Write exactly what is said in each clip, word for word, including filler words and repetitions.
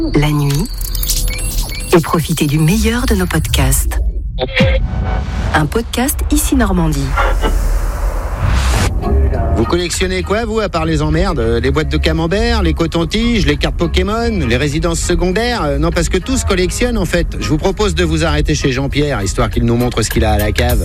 la nuit, et profitez du meilleur de nos podcasts. Un podcast Ici Normandie. Vous collectionnez quoi, vous, à part les emmerdes? Les boîtes de camembert, les cotons-tiges, les cartes Pokémon, les résidences secondaires? Non, parce que tous collectionnent, en fait. Je vous propose de vous arrêter chez Jean-Pierre, histoire qu'il nous montre ce qu'il a à la cave.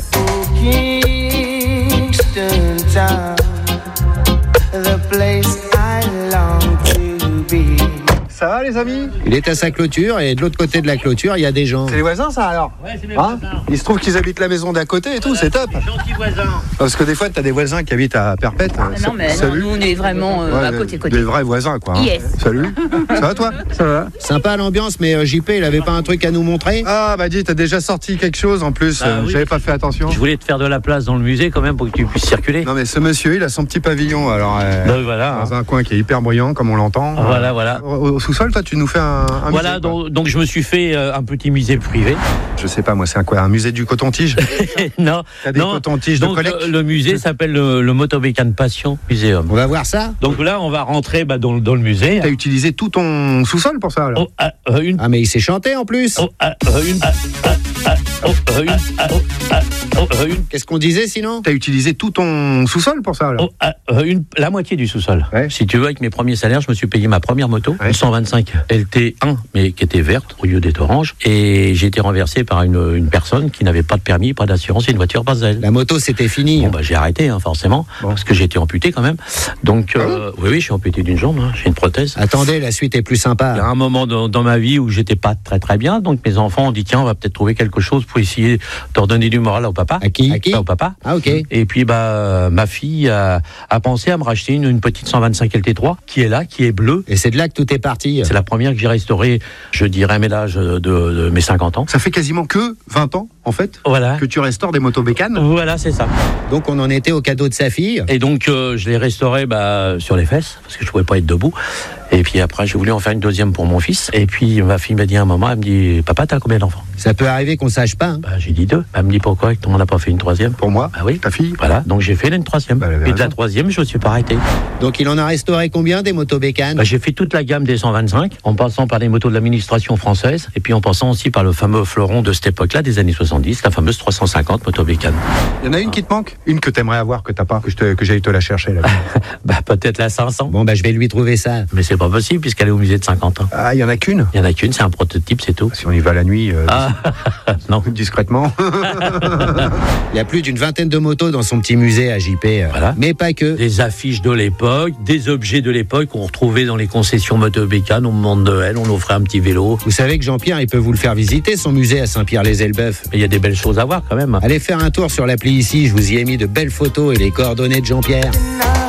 Ça va, les amis? Il est à sa clôture, et de l'autre côté de la clôture, il y a des gens. C'est les voisins, ça, alors? Ouais, c'est mes Hein voisins. Il se trouve qu'ils habitent la maison d'à côté et tout, c'est top. Gentils voisins. Parce que des fois, t'as des voisins qui habitent à Perpète. Ah non, mais non, Salut. nous on est vraiment euh, Ouais, à côté côté. Des vrais voisins, quoi. hein. Yes. Salut. Ça va, toi? Ça va. Sympa l'ambiance, mais euh, J P, il avait pas un truc à nous montrer? Ah, bah dis, t'as déjà sorti quelque chose en plus. Bah euh, oui. J'avais pas fait attention. Je voulais te faire de la place dans le musée quand même pour que tu puisses circuler. Non, mais ce monsieur, il a son petit pavillon, alors. euh, Donc voilà. Dans un coin qui est hyper bruyant, comme on l'entend. Voilà, voilà. Au, au sous-sol, toi, tu nous fais un, un Voilà, musée, quoi. donc, donc je me suis fait euh, un petit musée privé. Je sais pas, moi, c'est un quoi? Un musée du coton-tige? non, T'as des non. cotons-tiges de Donc collecte? le, le musée s'appelle le, le Motobécane Passion Muséum. On va voir ça? Donc là, on va rentrer bah, dans, dans le musée. T'as utilisé tout ton sous-sol pour ça, alors? Oh, ah, euh, une. Ah, mais il sait chanter, en plus. Oh, ah, euh, une. Ah, ah, ah, oh, euh, une. Ah, oh, ah, oh, euh, une. Qu'est-ce qu'on disait, sinon? T'as utilisé tout ton sous-sol pour ça, alors? Oh, ah, euh, une, la moitié du sous-sol. Ouais. Si tu veux, avec mes premiers salaires, je me suis payé ma première moto, Ouais. une cent vingt-cinq L T un, mais qui était verte au lieu d'être orange. Et j'ai été renversé par une, une personne qui n'avait pas de permis, pas d'assurance et une voiture Basel. La moto, c'était fini. Bon, bah, j'ai arrêté, hein, forcément, Bon. parce que j'ai été amputé quand même. Donc, euh, oui, oui, je suis amputé d'une jambe, hein, j'ai une prothèse. Attendez, la suite est plus Il y a sympa. un moment dans, dans ma vie où j'étais pas très très bien, donc mes enfants ont dit tiens, on va peut-être trouver quelque chose pour essayer de redonner du moral au papa. À qui? À qui? Pas au papa. Ah, ok. Et puis bah ma fille a, a pensé à me racheter une, une petite cent vingt-cinq L T trois qui est là, qui est bleue. Et c'est de là que tout est parti. C'est la première que j'ai restaurée, je dirais, mes l'âge de, de mes cinquante ans. Ça fait quasiment que vingt ans, en fait, Voilà. que tu restaures des motos bécanes. Voilà, c'est ça. Donc, on en était au cadeau de sa fille. Et donc, euh, je l'ai restaurée bah, sur les fesses, parce que je pouvais pas être debout. Et puis après, j'ai voulu en faire une deuxième pour mon fils. Et puis, ma fille m'a dit à un moment, elle me dit, papa, t'as combien d'enfants? Ça peut arriver qu'on sache pas. hein. Bah, j'ai dit deux. Elle me dit, pourquoi on n'en a pas fait une troisième? Pour moi, Ah oui. ta fille. Voilà, donc j'ai fait une troisième. Bah, elle avait et de la raison. troisième, je ne me suis pas arrêté. Donc, il en a restauré combien, des motos bécanes? Bah, j'ai fait toute la gamme des cent vingt-cinq, en passant par les motos de l'administration française, et puis en passant aussi par le fameux fleuron de cette époque-là, des années soixante-dix, la fameuse trois cent cinquante moto bécane. Il y en a une qui te manque? Une que t'aimerais avoir, que t'as pas, que, je te- que j'aille te la chercher, là. Bah, peut-être la cinq cents. Bon, bah, je vais lui trouver ça. Mais c'est pas possible, puisqu'elle est au musée de cinquante ans. Ah, il y en a qu'une? Il n'y en a qu'une, c'est un prototype, c'est tout. Si on y va la nuit, euh, Ah, non. discrètement. Il y a plus d'une vingtaine de motos dans son petit musée à J P. euh, Voilà. Mais pas que. Des affiches de l'époque, des objets de l'époque qu'on retrouvait dans les concessions motobécanes au moment de Noël, on offrait un petit vélo. Vous savez que Jean-Pierre, il peut vous le faire visiter, son musée à Saint-Pierre-les-Elbeuf. Mais il y a des belles choses à voir quand même. Allez faire un tour sur l'appli ici, je vous y ai mis de belles photos et les coordonnées de Jean-Pierre.